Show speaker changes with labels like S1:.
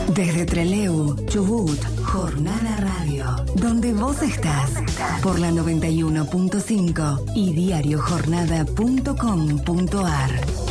S1: Desde Trelew, Chubut, Jornada Radio, donde vos estás, por la 91.5 y diariojornada.com.ar.